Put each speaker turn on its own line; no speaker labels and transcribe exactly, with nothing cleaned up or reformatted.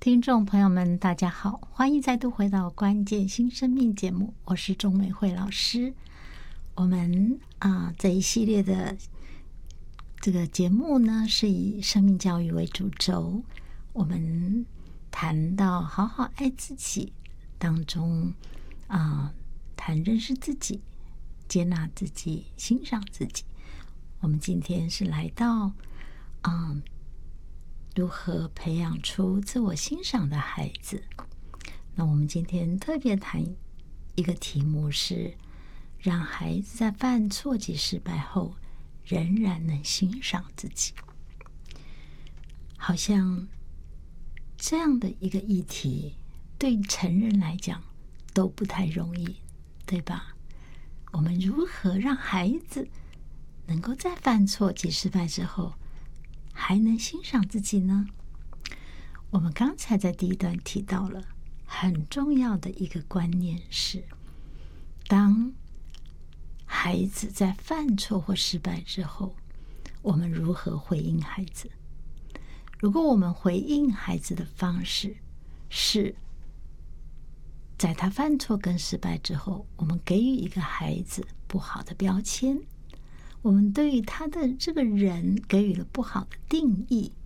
听众朋友们，大家好，欢迎再度回到关键新生命节目，我是钟美惠老师。我们啊、呃、这一系列的这个节目呢，是以生命教育为主轴。我们谈到好好爱自己当中啊、呃，谈认识自己、接纳自己、欣赏自己。我们今天是来到嗯。呃如何培养出自我欣赏的孩子？那我们今天特别谈一个题目是，让孩子在犯错及失败后，仍然能欣赏自己。好像这样的一个议题，对成人来讲都不太容易，对吧？我们如何让孩子能够在犯错及失败之后，还能欣赏自己呢？我们刚才在第一段提到了很重要的一个观念是，当孩子在犯错或失败之后，我们如何回应孩子？如果我们回应孩子的方式是在他犯错跟失败之后，我们给予一个孩子不好的标签，我们对于他的这个人给予了不好的定义，